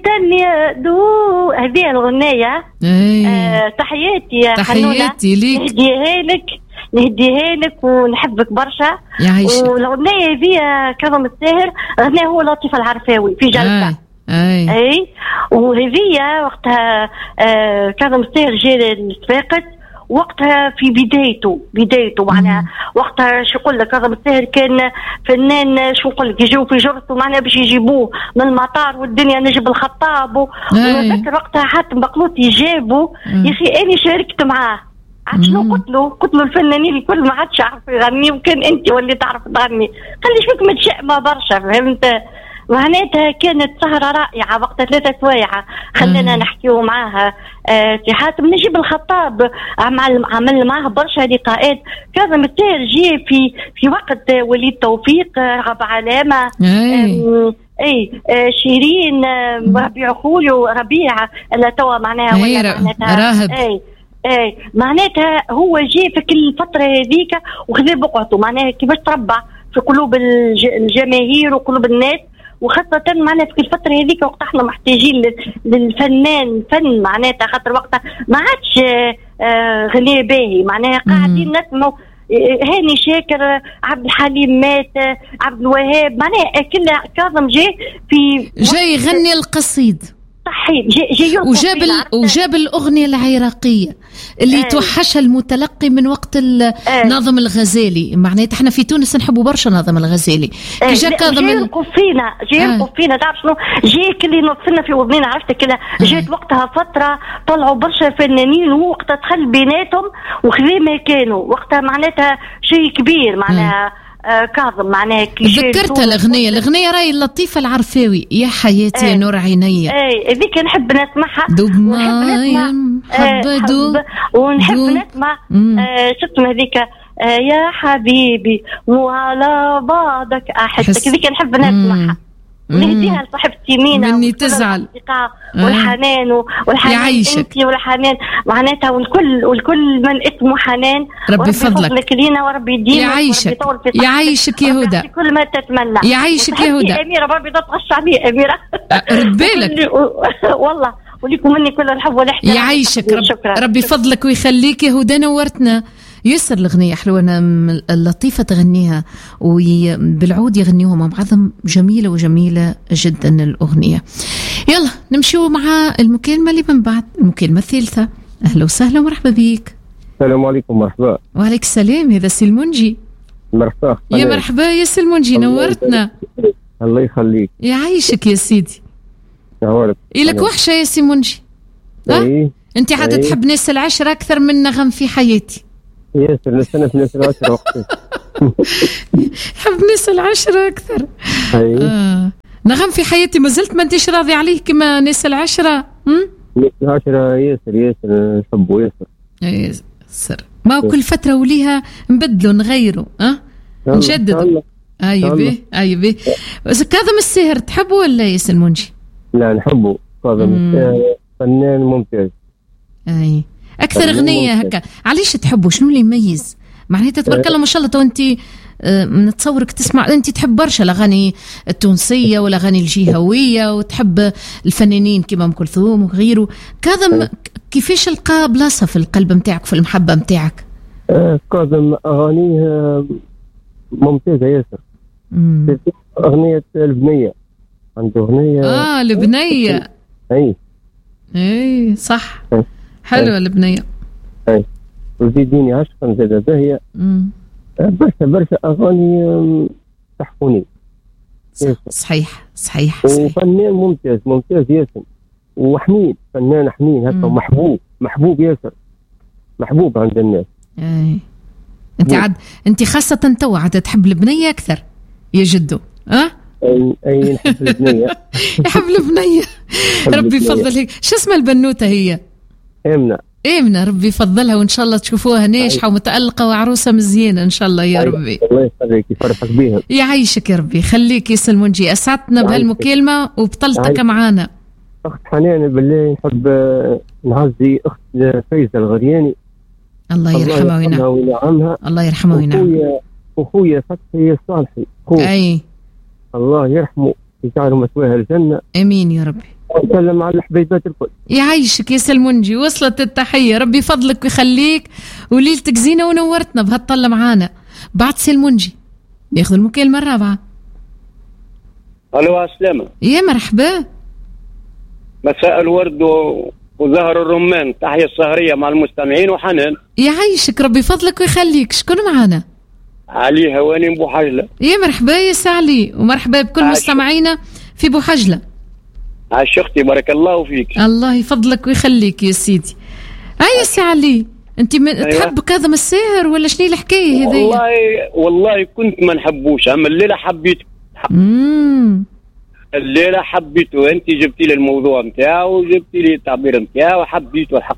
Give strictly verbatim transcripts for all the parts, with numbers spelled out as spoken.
تاني دو هذه الأغنية. آه تحياتي يا تحياتي ليك، نهديها لك نهديها لك ونحبك برشا. والأغنية هذه كاظم الساهر غناها هو لطيف العرفاوي في جلسة. آه. أي. أي وهذه وقتها آه كاظم الساهر جاء الصفاقس وقتها في بدايته بدايته معناها وقتها شو يقول لك كاظم الساهر كان فنان شو يقول لك يجيو في جرته معناها باش يجيبوه من المطار والدنيا نجيب الخطاب ونذكر وقتها حاتم بقلوطي جابوا يا اخي انا شاركت معاه. عاد شنو قلت له؟ قلت له الفنانين الكل ما عادش يعرف يغني وكان انت واللي تعرف تغني خلي شويك متشائمه برشا فهمت. معناتها كانت سهرة رائعة وقت ثلاثة سوايع خلينا نحكيو معاها. آه حاتم نجيب الخطاب عمل عمل معاه برشا لقاءات. كاظم الساهر جي في في وقت وليد توفيق رغب علامة اي, أي آه شيرين آه ربيع خوليو ربيع اللي توا معناها ولا معناتها راهب. اي اي معناتها هو جي في كل فترة هذيك وخذ بقعته معناها كيفاش تربع في قلوب الجماهير وقلوب الناس وخاصة معنا في الفترة هذيك وقت احنا محتاجين للفنان فن معناتها خاطر وقتها ما عادش غنية باهي معناها قاعدين نسمعوا هاني شاكر عبد الحليم مات عبد الوهاب معناها كلها كاظم جاي في جاي يغني القصيد صحيح جاي جاي وجاب وجاب الأغنية العراقية اللي آه. توحشها المتلقي من وقت آه. ناظم الغزالي. معناتها احنا في تونس نحبوا برشا ناظم الغزالي. آه. جا كاظم جاي القفينة جاي آه. القفينة تعرف شنو جاي اللي نطفنا في وضنين عرفت كده آه. جات وقتها فترة طلعوا برشا فنانين ووقتها دخل بيناتهم وخذي ما كانوا وقتها معناتها شيء كبير معناها آه. آه كاظم معناها ذكرت الأغنية الأغنية راي اللطيفة العرفاوي يا حياتي يا نور عيني. اي ذيك نحب نسمعها دوب ما حب دوب ونحب نسمع آه شفت هذيك آه يا حبيبي وعلى بعضك أحسك ذيك نحب نسمعها نهديها لصاحبتي مينا مني تزعل والحنان والحنان يعيشك والحنان معناتها والكل والكل من اسمه حنان ربي فضلك لينا وربي يديمك يعيشك يعيشك يا هدى كل ما تتمنى يعيشك يا هدى أميرة ربي تغش علي أميرة رد بالك والله وليكم مني كل الحب والاحترام يعيشك رب ربي فضلك ويخليك يا هدى نورتنا. يسر الأغنية حلوة أنا اللطيفة تغنيها وبالعود يغنيوها مع بعضهم جميلة وجميلة جدا الأغنية. يلا نمشيو مع المكالمة اللي من بعد المكالمة الثالثة. أهلا وسهلا ومرحبا بيك. السلام عليكم. مرحبا. وعليك السلام. هذا سلمونجي. مرحبا يا مرحبا يا سلمونجي نورتنا. الله يخليك. يعيشك يا سيدي. نورك. إلك وحشة يا سلمونجي. أي. أنت عادة تحب ناس العشرة أكثر من نغم في حياتي. ياسر لسنة في ناس العشرة وقتي حب ناس العشرة أكثر. آه. نغم في حياتي ما زلت ما انتش راضي عليه كما ناس العشرة. ناس العشرة ياسر ياسر نحبه ياسر ياسر ما هو كل فترة وليها نبدلوا نغيروا أه نجددوا. أي بيه أي بيه. كاظم الساهر تحبه ولا يا سلمونجي؟ لا نحبه كاظم الساهر فنان ممتاز. أي أكثر أغنية هكا علاش تحبه شنو اللي يميز معناتها تبارك الله ما شاء الله. تو أنت نتصورك تسمع أنت تحب برشا الأغاني التونسية والأغاني الجهوية وتحب الفنانين كما أم كلثوم وغيره. كاظم كيفاش لقى بلاصة في القلب متاعك في المحبة متاعك؟ كاظم أغانيه ممتازة ياسر. أغنية البنية عنده أغنية آه البنية. أي أي صح أي. حلوة البنية. أي وزيديني عشقا زادة باهية. برشا برشا أغاني تحفوني. صحيح صحيح صحيح. وفنان ممتاز ممتاز ياسر وحنين فنان حنين هكا محبوب محبوب ياسر محبوب عند الناس. أي أنت عاد أنت خاصة تو عاد تحب البنية أكثر يا جدو أه؟ أي أي نحب البنية. يحب البنية. ربي يفضلك. شو اسمها البنوتة هي؟ آمنة. آمنة ربي يفضلها وإن شاء الله تشوفوها ناجحة ومتألقة وعروسة مزيانة إن شاء الله يا ربي. الله يخليك يفرحك بيها. يعيشك يا ربي خليك يا سلمونجي. أسعدتنا بهالمكالمة وبطلتك معانا. أخت حنان بالله نحب نعزي أخت فايزة الغرياني الله يرحمها وينعمها. الله يرحمها وينعمها. وخويا فتحي الصالحي أي الله يرحمه يجعله مثواها الجنة. أمين يا ربي. وسلم على الحبيبات الكل. يعيشك يا سلمونجي، وصلت التحية، ربي يفضلك ويخليك وليلتك زينة ونورتنا بهالطلة معانا. بعد سلمونجي ناخذ المكالمة الرابعة. الو عسلامة. يا مرحبا. مساء الورد وزهر الرمان، تحية السهرية مع المستمعين وحنان. يعيشك ربي يفضلك ويخليك. شكون معانا؟ علي هواني بوحجلة. يا مرحبا يا سعلي، ومرحبا بكل مستمعينا في بوحجلة. عاش اختي بارك الله فيك. الله يفضلك ويخليك يا سيدي. هيا سعلي، انت من... أيوة. تحب كاظم الساهر ولا شنو الحكايه هذه؟ والله والله كنت ما نحبوش، اما الليله حبيته. امم الليله حبيته، انت جبتي لي الموضوع نتاعو وجبتي لي التعبير نتاعو وحبيته الحق.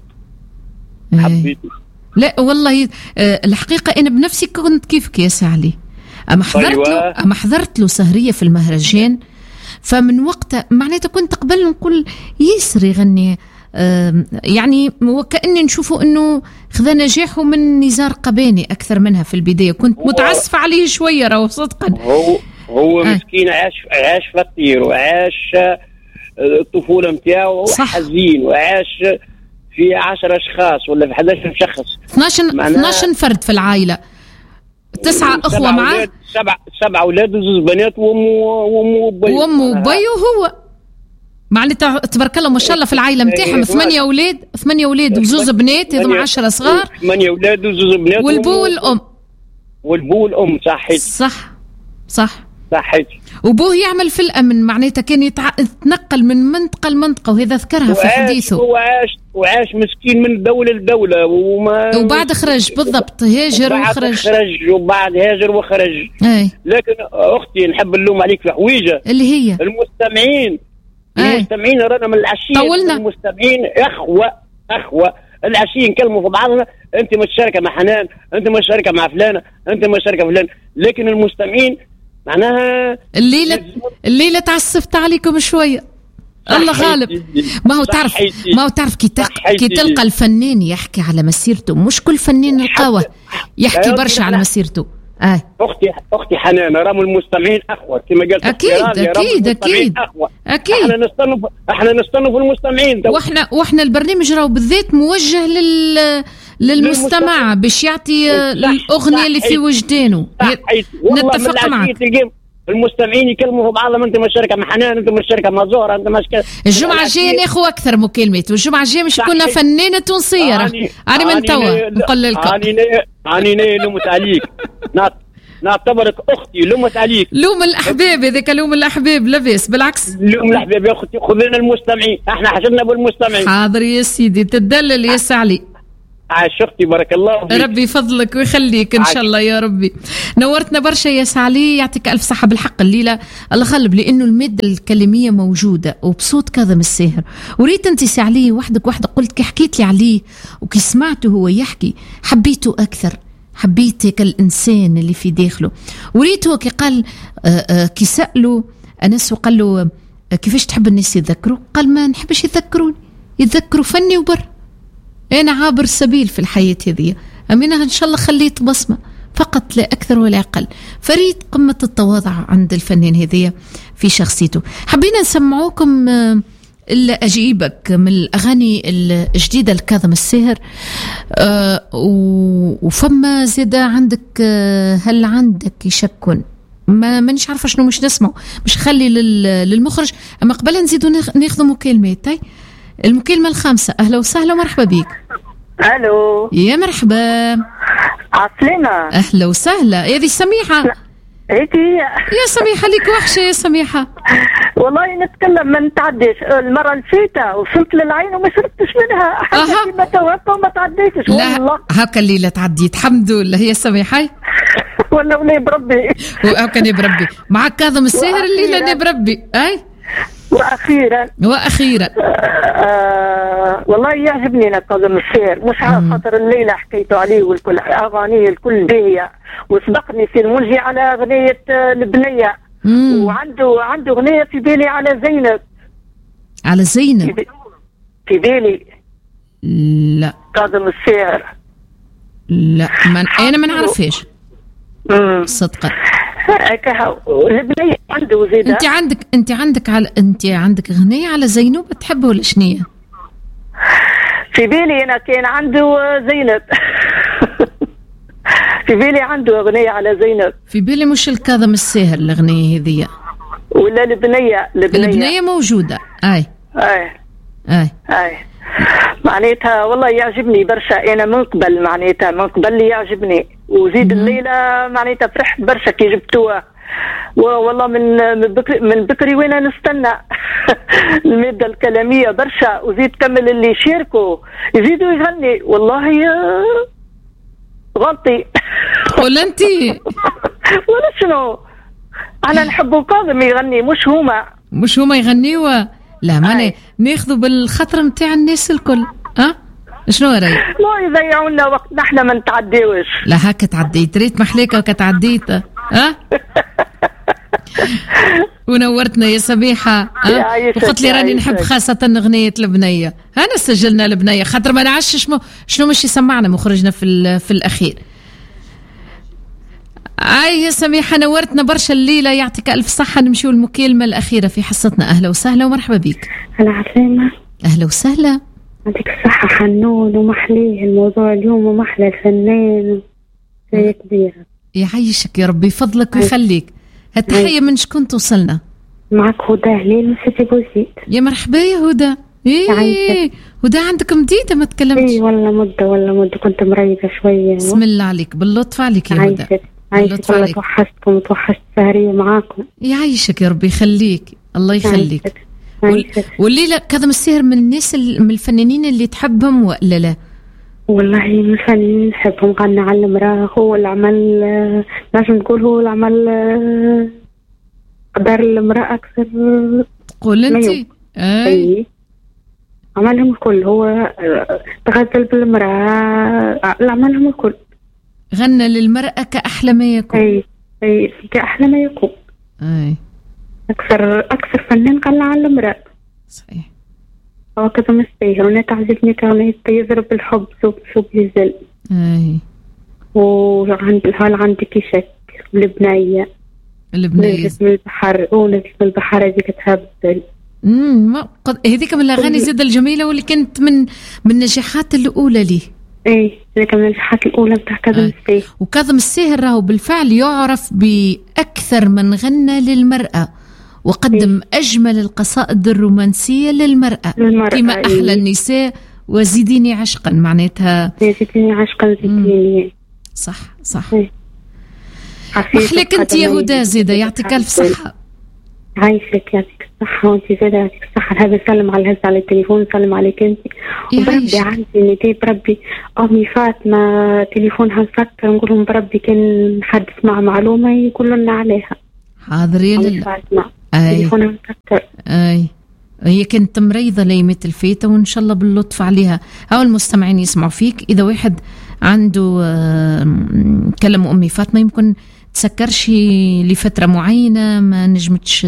حبيته. لا والله آه الحقيقه انا بنفسي كنت كيفك يا سعلي. اما حضرت أيوة. له اما حضرت له سهريه في المهرجان، فمن وقتها معناتها كنت قبل نقول ياسر يغني، آه يعني وكأني نشوفه انه خذا نجاحه من نزار قباني اكثر منها في البدايه. كنت متعسفه عليه شويه راهو صدقا. هو هو آه. مسكين عاش عاش فقير وعاش الطفوله نتاعو حزين، وعاش في عشرة اشخاص ولا في أحد عشر شخص، اثناش اثناش فرد في العائله، تسعة اخوه معاه، سبع سبع اولاد وزوج بنات وامه وامه وبيه وامه وبيه وهو معناتها تبارك الله ما شاء الله في العائله نتاعهم ثمانيه اولاد ثمانيه اولاد وزوج بنات، هذوما عشرة صغار، ثمانيه اولاد وزوج بنات والبو والام والبو والام. صحيت صح صح صحيت. وبوه يعمل في الامن، معناتها كان يتع... يتنقل من منطقه لمنطقه، وهذا ذكرها في حديثه. وعاش وعاش مسكين من دوله لدوله وما وبعد خرج بالضبط، هاجر وخرج خرج وبعد هاجر وخرج. أي. لكن اختي نحب نلوم عليك في حويجه اللي هي المستمعين. أي. المستمعين رانا من العشيه طولنا. المستمعين اخوه اخوه العشيه نكلموا في بعضنا، انت مشاركه مع حنان، انت مشاركه مع فلانه، انت مشاركه فلان، لكن المستمعين معناها الليله الليله تعسفت عليكم شويه. الله غالب. ما هو تعرف ما هو تعرف كي تلقى كي تلقى الفنان يحكي على مسيرته، مش كل فنان نلقاوه يحكي برشا على مسيرته. اه اختي اختي حنان راهم المستمعين اخوه كما قلت. اكيد اكيد اكيد اكيد. احنا نستنوا احنا نستنوا في المستمعين دو. واحنا واحنا البرنامج راهو بالذات موجه لل للمستمع باش يعطي الاغنيه اللي في وجدانه. نتفق معك. المستمعين يكلموا في بعضهم، انت مشاركه مع حنان، انت مشاركه مع زهره، انت مشاركه. الجمعه الجايه ناخذ اكثر مكالمات، والجمعه الجايه مش كنا فنانه تونسيه راه انا من توا نقول لكم. اني اني لومت عليك، نعتبرك اختي، لومت عليك. لوم الاحباب هذاك، لوم الاحباب لاباس بالعكس. لوم الاحباب يا اختي، خذ لنا المستمعين، احنا حشدنا بالمستمعين. حاضر يا سيدي، تدلل يا سعلي. عاش اختي بارك الله فيك. ربي يفضلك ويخليك ان شاء الله يا ربي. نورتنا برشا يا سعلي، يعطيك الف صحه. بالحق الليله الله غالب، لانه الماده الكلاميه موجوده وبصوت كاظم الساهر. وريت انت سعلي وحدك وحده قلت كي حكيت لي عليه وكي سمعته هو يحكي حبيته اكثر، حبيت هيك الانسان اللي في داخله. وريته كي قال آآ آآ كي سالوا انس وقال له كيفاش تحب الناس يتذكروا، قال ما نحبش يتذكروني، يتذكروا فني وبر، أنا عابر السبيل في الحياة هذه، أمينها إن شاء الله خليت بصمة فقط لا أكثر ولا أقل. فريد قمة التواضع عند الفنان هذه في شخصيته. حبينا نسمعوكم إلا أجيبك من الأغاني الجديدة لكاظم الساهر. أه وفما زيادة عندك هل عندك يشكون، ما مانيش عارفة شنو مش نسمعه، مش خلي للمخرج. أما قبل نزيدوا ناخذ مكالمات. هاي المكالمة الخامسة. أهلا وسهلا ومرحبا بك. ألو يا مرحبا. عسلامة. أهلا وسهلا. هذه سميحة. هيكي يا سميحة ليك وحشة يا سميحة. والله نتكلم ما نتعديش. المرة اللي فاتت وصلت للعين وما شربتش منها حتى ما توقع وما تعديتش والله. هاكا الليلة تعديت الحمد لله يا سميحة. ولا ولي بربي. وهاكا ني بربي معك كاظم الساهر الليلة ني بربي. أي واخيرا واخيرا آه والله يعجبني كاظم الساهر، مش على خاطر الليله حكيتوا عليه والكل اغانيه الكل باهيه، وسبقني في المنجي على اغنيه البنيه، وعنده عنده اغنيه في بالي على زينب. على زينب في بالي. لا كاظم الساهر لا من انا ما نعرفش صدقا. البنية عنده زيادة. انت عندك انت عندك على انت عندك اغنيه على زينب بتحبه ولا شنية؟ في بالي انا كان عنده زينب. في بالي عنده اغنيه على زينب. في بالي مش الكاظم الساهر الاغنيه هذية ولا البنيه البنيه البنيه موجوده. اي اي اي اي معناتها والله يعجبني برشا. انا من قبل معناتها من قبل لي يعجبني، وزيد الليله معناتها فرحت برشا كي جبتوها. والله من من بكري من بكري وانا نستنى الماده الكلاميه برشا، وزيد كمل اللي يشاركوا يزيدوا يغني. والله غلطي ولا انت ولا شنو؟ انا نحبوا كاظم يغني مش هما مش هما يغنيوا. لا ما ناخذوا بالخطر نتاع الناس الكل. ها شنو رايك؟ لا يضيعوا لنا وقت نحن ما نتعديوش. لا هكا تعديت ريت محليكه وكتعديت. ها ونورتنا يا سميحه. وقلت لي راني نحب خاصه اغنيه البنيه. انا سجلنا البنيه خاطر ما نعرفش شنو شنو مش يسمعنا مخرجنا في في الاخير. اي يا سميحه نورتنا برشا الليله، يعطيك الف صحه. نمشيو المكالمه الاخيره في حصتنا. اهلا وسهلا ومرحبا بك. هلا عسلامه. اهلا وسهلا. يعطيك الصحه حنون ومحليه الموضوع اليوم ومحلى الفنان شيء كبير. يعيشك يا ربي فضلك ويخليك. هالتحيه من شكون توصلنا؟ معك هدى هلال من سيدي بوزيد. يا مرحبا يا هدى. ايه هدى عندك مديده ما تكلمتش. اي والله مده ولا مده كنت مريضه شويه. بسم الله عليك باللطف عليك يا هدى. عايشك والله توحشتكم وتوحشت سهريه معاكم. يعيشك يا ربي يخليك الله يخليك. والليله كاظم الساهر من الناس من الفنانين اللي تحبهم ولا لا؟ والله من الفنانين نحبهم. غنى على المراه، هو اللي عمل لازم نقول هو اللي عمل قدر المراه اكثر. قول انت. اي أي. عملهم الكل. هو تغزل بالمراه اللي عملهم الكل. غنى للمرأة كأحلى ما يكون. أي أي كأحلى ما يكون. أي أكثر أكثر فنان غنى على المرأة. صحيح. هو كذا مستاهل. وأنا تعجبني كأغنية يضرب الحب صوب صوب يزل. أي. وعند الهال عندك شك البنية. البنية. نزلت من البحر ونزلت من البحر هذيك تهبل. امم قد... هذيك من الأغاني زيد الجميلة واللي كانت من من النجاحات الأولى ليه. ايه هذيك من النجاحات الاولى بتاع كاظم الساهر. وكاظم الساهر راهو بالفعل يعرف باكثر من غنى للمراه وقدم إيه؟ اجمل القصائد الرومانسيه للمراه, للمرأة كما إيه؟ احلى النساء وزيديني عشقا معناتها زيديني عشقا زيديني. صح صح. إيه؟ محلك انت يا هدى زيده يعطيك الف صحه. عايشك يعطيك الصحة وانت زادة يعطيك الصحة. هذا سلم على الهز على التليفون سلم عليك انت. وبربي عندي ندي بربي امي فاطمة تليفونها مسكر نقولهم بربي كان حد سمع معلومة يقولوا لنا عليها. حاضر يا لله. فاطمة اي تليفونها مسكر. اي هي كانت مريضة ليمة الفيتة وان شاء الله باللطف عليها. هاو المستمعين يسمعوا فيك. اذا واحد عنده كلم امي فاطمة يمكن تسكرش لفترة معينة ما نجمتش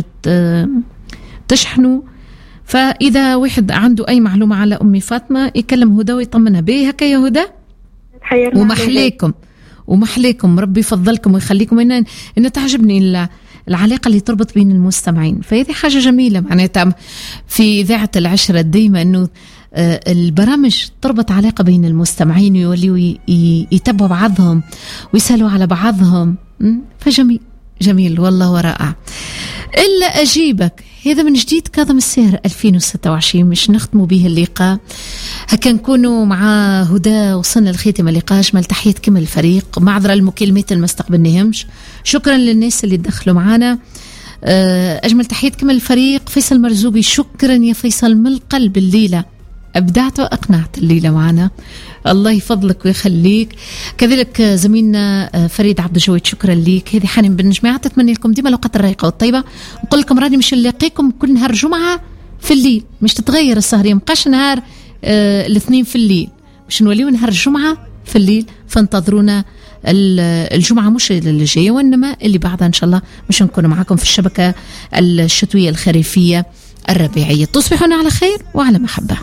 تشحنوا. فإذا واحد عنده أي معلومة على أمي فاطمة يكلم هدى ويطمنها بيه. هكا يا هدى ومحليكم ومحليكم ربي يفضلكم ويخليكم. إن إن تعجبني العلاقة اللي تربط بين المستمعين. فهذه حاجة جميلة معناتها في إذاعة العشرة دايما إنه البرامج تربط علاقة بين المستمعين ويوليوا يتابعوا بعضهم ويسألوا على بعضهم. فجميل جميل والله ورائع. إلا أجيبك هذا من جديد كاظم الساهر ألفين وستة وعشرين مش نختموا به اللقاء. هكا نكونوا مع هدى وصلنا لختام اللقاء. أجمل تحية كامل الفريق. معذرة المكالمات اللي ما استقبلناهمش. شكرا للناس اللي دخلوا معنا. أجمل تحية كامل الفريق. فيصل مرزوقي شكرا يا فيصل من القلب. الليلة أبدعت وأقنعت الليلة معنا الله يفضلك ويخليك. كذلك زميلنا فريد عبد الجواد شكرا ليك. هذه حنين بن جماعة تتمنى لكم ديما الأوقات الرايقة والطيبة. نقول لكم راني مش نلاقيكم كل نهار جمعة في الليل. مش تتغير السهرية مبقاش نهار آه الاثنين في الليل مش نوليو نهار الجمعة في الليل. فانتظرونا الجمعة مش اللي جاية وإنما اللي بعدها إن شاء الله مش نكون معكم في الشبكة الشتوية الخريفية الربيعية. تصبحون على خير وعلى محبة.